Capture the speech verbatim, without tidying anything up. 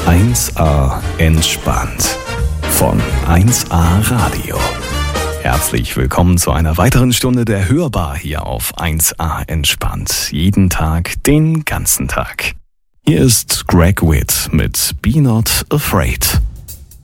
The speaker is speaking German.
eins a entspannt von eins a Radio. Herzlich willkommen zu einer weiteren Stunde der Hörbar hier auf eins a entspannt. Jeden Tag, den ganzen Tag. Hier ist Greg Witt mit Be Not Afraid.